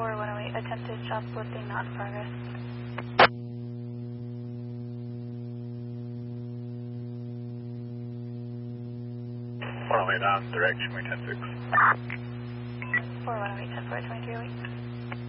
4108, attempted shoplifting not in progress. On direction, we 10-6. 4108, 10-4, 2308.